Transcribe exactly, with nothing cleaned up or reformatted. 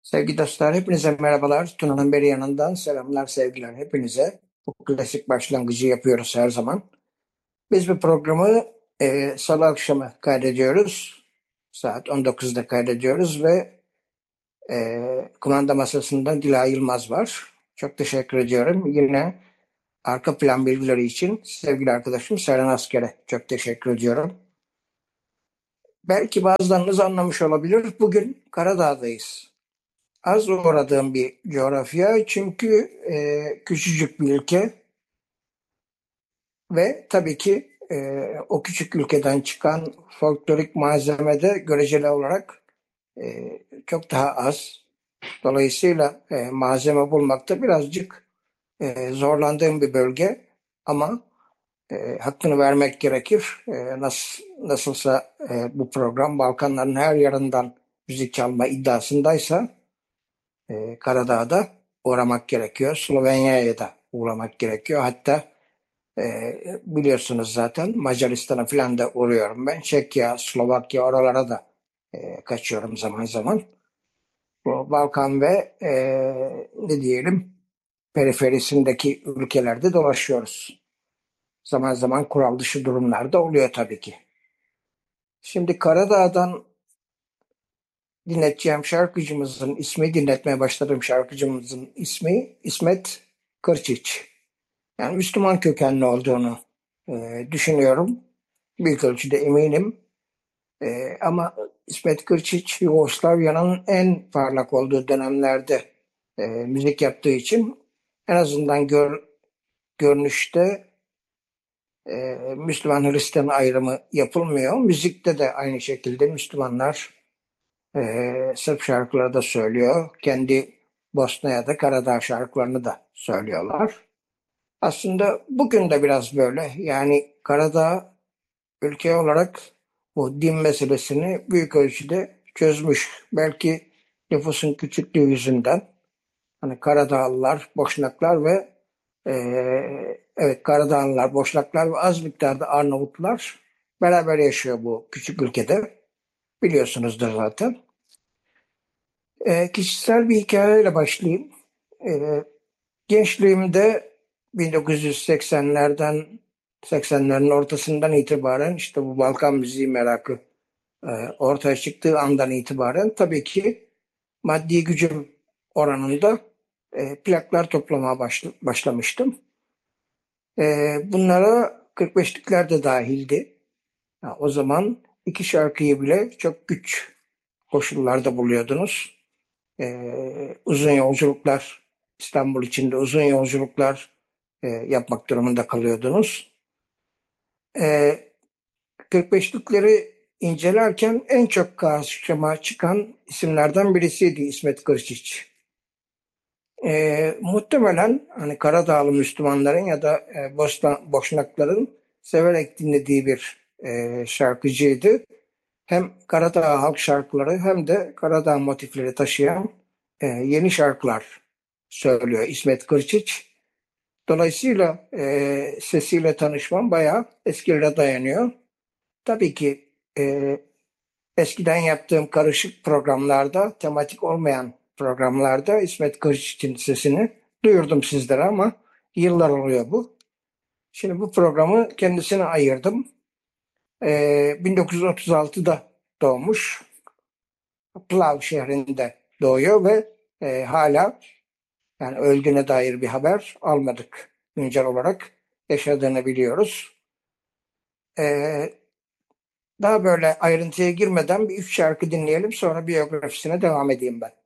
Sevgili dostlar, hepinize merhabalar. Tuna'nın beri yanından selamlar, sevgiler hepinize. Bu klasik başlangıcı yapıyoruz her zaman. Biz bu programı e, Salı akşamı kaydediyoruz. Saat on dokuzda kaydediyoruz ve e, kumanda masasında Dila Yılmaz var. Çok teşekkür ediyorum. Yine arka plan bilgileri için sevgili arkadaşım Seren Asker'e çok teşekkür ediyorum. Belki bazılarınız anlamış olabilir. Bugün Karadağ'dayız. Az uğradığım bir coğrafya çünkü e, küçücük bir ülke ve tabii ki e, o küçük ülkeden çıkan folklorik malzemede göreceli olarak e, çok daha az. Dolayısıyla e, malzeme bulmakta birazcık e, zorlandığım bir bölge ama e, hakkını vermek gerekir. E, nasıl, nasılsa e, bu program Balkanların her yanından müzik çalma iddiasındaysa e, Karadağ'da uğramak gerekiyor. Slovenya'ya da uğramak gerekiyor. Hatta e, biliyorsunuz zaten Macaristan'a falan da uğruyorum ben. Çekya, Slovakya oralara da e, kaçıyorum zaman zaman. Bu Balkan ve e, ne diyelim periferisindeki ülkelerde dolaşıyoruz. Zaman zaman kural dışı durumlar da oluyor tabii ki. Şimdi Karadağ'dan dinleteceğim şarkıcımızın ismi, dinletmeye başladığım şarkıcımızın ismi İsmet Kırçiç. Yani Müslüman kökenli olduğunu e, düşünüyorum. Büyük ölçüde eminim. E, ama İsmet Kırçiç Yugoslavya'nın en parlak olduğu dönemlerde e, müzik yaptığı için en azından gör, görünüşte e, Müslüman Hristiyan ayrımı yapılmıyor. Müzikte de aynı şekilde Müslümanlar e, Sırp şarkıları da söylüyor. Kendi Bosna ya da Karadağ şarkılarını da söylüyorlar. Aslında bugün de biraz böyle. Yani Karadağ ülke olarak bu din meselesini büyük ölçüde çözmüş. Belki nüfusun küçüklüğü yüzünden. Hani Karadağlılar, Boşnaklar ve eee, evet Karadağlılar, Boşnaklar ve az miktarda Arnavutlar beraber yaşıyor bu küçük ülkede. Biliyorsunuzdur zaten. Eee, kişisel bir hikayeyle başlayayım. Eee, Gençliğimde bin dokuz yüz seksenlerden seksenlerin ortasından itibaren işte bu Balkan müziği merakı e, ortaya çıktığı andan itibaren tabii ki maddi gücüm oranında e, plaklar toplamaya başla- başlamıştım. E, bunlara kırk beşlikler de dahildi. Ha, o zaman iki şarkıyı bile çok güç koşullarda buluyordunuz. E, uzun yolculuklar, İstanbul içinde uzun yolculuklar e, yapmak durumunda kalıyordunuz. E, kırk beşlikleri incelerken en çok karşıma çıkan isimlerden birisiydi İsmet Kırçiç. E, muhtemelen hani Karadağlı Müslümanların ya da e, Bosna, Boşnakların severek dinlediği bir e, şarkıcıydı. Hem Karadağ halk şarkıları hem de Karadağ motifleri taşıyan e, yeni şarkılar söylüyor İsmet Kırçiç. Dolayısıyla e, sesiyle tanışmam bayağı eskilere dayanıyor. Tabii ki e, eskiden yaptığım karışık programlarda, tematik olmayan programlarda İsmet Kırçiç'in sesini duyurdum sizlere ama yıllar oluyor bu. Şimdi bu programı kendisine ayırdım. E, bin dokuz yüz otuz altıda doğmuş. Plav şehrinde doğuyor ve e, hala yani öldüğüne dair bir haber almadık güncel olarak. Yaşadığını biliyoruz. E, Daha böyle ayrıntıya girmeden bir üç şarkı dinleyelim sonra biyografisine devam edeyim ben.